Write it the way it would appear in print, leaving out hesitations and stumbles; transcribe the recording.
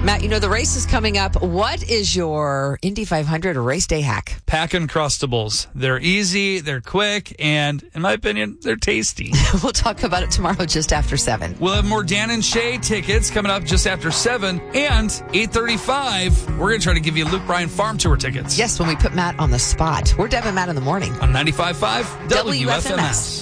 Matt, the race is coming up. What is your Indy 500 race day hack? Pack Uncrustables. They're easy, they're quick, and in my opinion, they're tasty. We'll talk about it tomorrow just after 7. We'll have more Dan and Shay tickets coming up just after 7. And 8:35, we're going to try to give you Luke Bryan Farm Tour tickets. Yes, when we put Matt on the spot. We're Deb and Matt in the morning. On 95.5 WFMS.